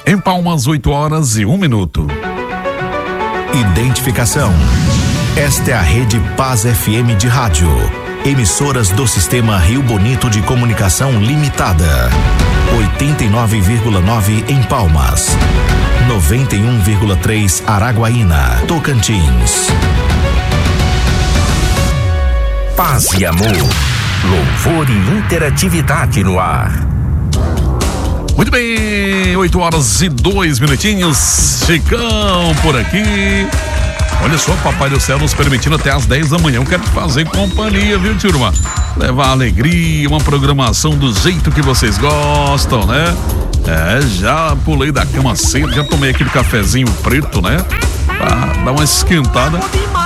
Em Palmas, 8h01. Identificação. Esta é a Rede Paz FM de rádio. Emissoras do Sistema Rio Bonito de Comunicação Limitada. 89,9 em Palmas. 91,3 Araguaína, Tocantins. Paz e amor. Louvor e interatividade no ar. Muito bem, 8h02. Chicão por aqui. Olha só, Papai do Céu nos permitindo até às 10 da manhã. Eu quero te fazer companhia, viu, turma? Levar alegria, uma programação do jeito que vocês gostam, né? Já pulei da cama cedo, já tomei aquele cafezinho preto, né? Pra dar uma esquentada.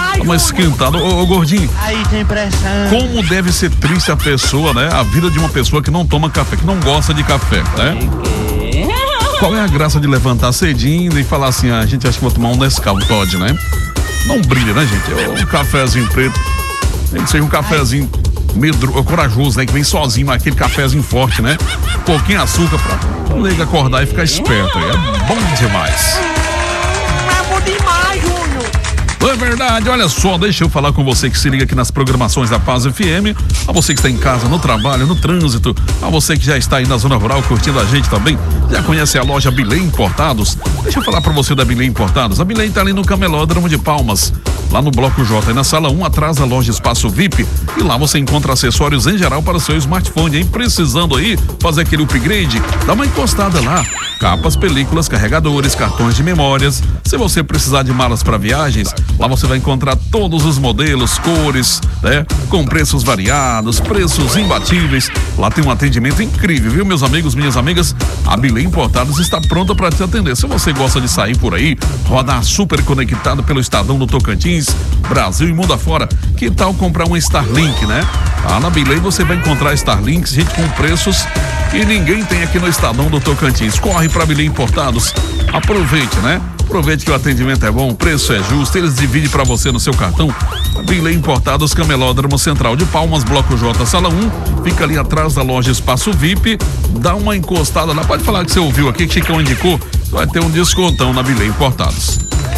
Ô gordinho. Aí tem pressão. Como deve ser triste a pessoa, né? A vida de uma pessoa que não toma café, que não gosta de café, né? Qual é a graça de levantar cedinho e falar assim, a gente acha que vou tomar um Nescau, pode, né? Não brilha, né, gente? Um cafezinho preto. Tem que ser um cafezinho corajoso, né? Que vem sozinho, mas aquele cafezinho forte, né? Pouquinho açúcar pra o nego acordar e ficar esperto. É bom demais. É bom demais, Júnior. É verdade, olha só, deixa eu falar com você que se liga aqui nas programações da Paz FM, a você que está em casa, no trabalho, no trânsito, a você que já está aí na zona rural curtindo a gente também, já conhece a loja Bilê Importados? Deixa eu falar para você da Bilê Importados. A Bilê está ali no Camelódromo de Palmas, lá no Bloco J, na sala 1, atrás da loja Espaço VIP, e lá você encontra acessórios em geral para o seu smartphone, hein? Precisando aí fazer aquele upgrade, dá uma encostada lá. Capas, películas, carregadores, cartões de memórias. Se você precisar de malas para viagens, lá você vai encontrar todos os modelos, cores, né? Com preços variados, preços imbatíveis. Lá tem um atendimento incrível, viu, meus amigos, minhas amigas? A Bilê Importados está pronta para te atender. Se você gosta de sair por aí, rodar super conectado pelo Estadão do Tocantins, Brasil e mundo afora, que tal comprar um Starlink, né? Lá na Bilê você vai encontrar Starlinks, gente, com preços que ninguém tem aqui no Estadão do Tocantins. Corre para Bilê Importados. Aproveite, né? Aproveite que o atendimento é bom, o preço é justo, eles dividem para você no seu cartão. Bilê Importados, Camelódromo Central de Palmas, Bloco J, sala 1, fica ali atrás da loja Espaço VIP, dá uma encostada lá, pode falar que você ouviu aqui, que Chicão indicou, vai ter um descontão na Bilê Importados.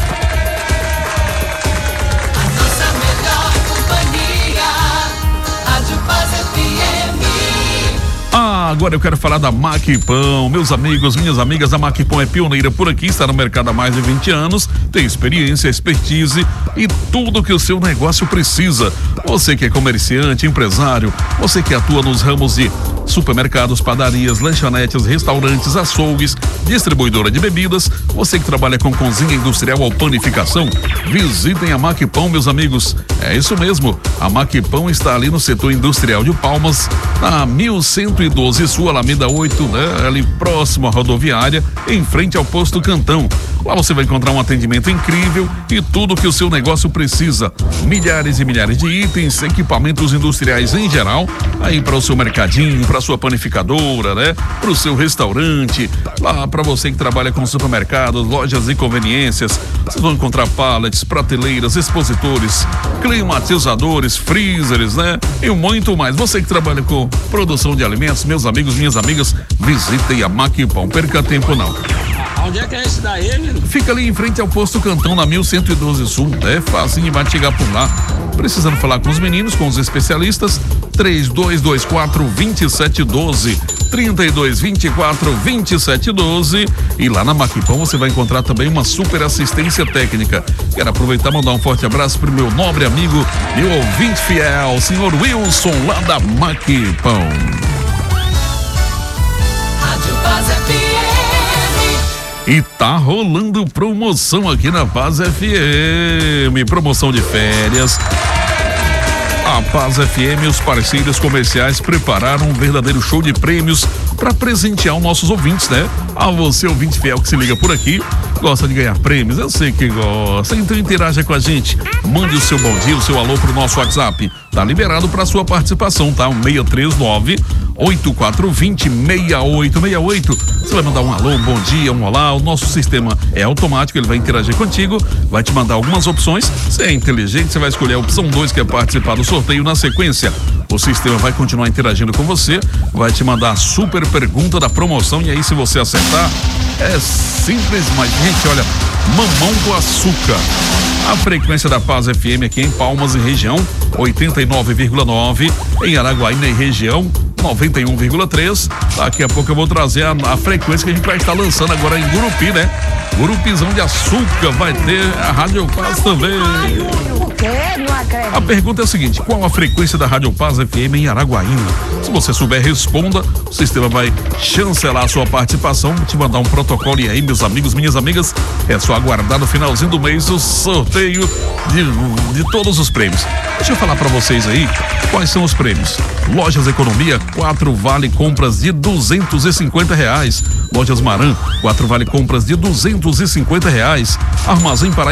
Agora eu quero falar da Maquipão. Meus amigos, minhas amigas, a Maquipão é pioneira por aqui, está no mercado há mais de 20 anos, tem experiência, expertise e tudo que o seu negócio precisa. Você que é comerciante, empresário, você que atua nos ramos de supermercados, padarias, lanchonetes, restaurantes, açougues, distribuidora de bebidas, você que trabalha com cozinha industrial ou panificação, visitem a Maquipão, meus amigos. É isso mesmo, a Maquipão está ali no setor industrial de Palmas, na 1112 Sul, Alameda 8, né? Ali próximo à rodoviária, em frente ao posto Cantão. Lá você vai encontrar um atendimento incrível e tudo que o seu negócio precisa. Milhares e milhares de itens, equipamentos industriais em geral, aí para o seu mercadinho, para sua panificadora, né? Para o seu restaurante, lá para você que trabalha com supermercados, lojas e conveniências. Vocês vão encontrar pallets, prateleiras, expositores, climatizadores, freezers, né? E muito mais. Você que trabalha com produção de alimentos, meus amigos, minhas amigas, visitem a Maquipão. Perca tempo não. Onde é que é esse daí, menino? Fica ali em frente ao posto Cantão, na 1112 Sul. É fácil, vai chegar por lá. Precisando falar com os meninos, com os especialistas, 3224-2712, 3224-2712. E lá na Maquipão você vai encontrar também uma super assistência técnica. Quero aproveitar e mandar um forte abraço pro meu nobre amigo, meu ouvinte fiel, senhor Wilson, lá da Maquipão. Rádio Paz FM. E tá rolando promoção aqui na Paz FM, promoção de férias. A Paz FM e os parceiros comerciais prepararam um verdadeiro show de prêmios para presentear os nossos ouvintes, né? A você, ouvinte fiel que se liga por aqui, gosta de ganhar prêmios, eu sei que gosta, então interaja com a gente, mande o seu bom dia, o seu alô pro nosso WhatsApp, tá liberado para sua participação, tá? 639 8420-6868. Você vai mandar um alô, um bom dia, um olá. O nosso sistema é automático, ele vai interagir contigo, vai te mandar algumas opções. Se é inteligente, você vai escolher a opção 2, que é participar do sorteio. Na sequência, o sistema vai continuar interagindo com você, vai te mandar a super pergunta da promoção. E aí, se você acertar, é simples, mas, gente, olha, mamão com açúcar. A frequência da Paz FM aqui em Palmas e região, 89,9. Em Araguaína e região, 91,3. Daqui a pouco eu vou trazer a frequência que a gente vai estar lançando agora em Gurupi, né? Gurupizão de açúcar, vai ter a Rádio Paz também. Por quê? Não acredito. A pergunta é a seguinte: qual a frequência da Rádio Paz FM em Araguaína? Se você souber, responda. O sistema vai chancelar a sua participação, te mandar um protocolo. E aí, meus amigos, minhas amigas, é só aguardar no finalzinho do mês o sorteio de todos os prêmios. Deixa eu falar pra vocês aí quais são os prêmios. Lojas Economia, 4 vale compras de R$250. Lojas Maran, 4 vale compras de R$250. Armazém Paraíba,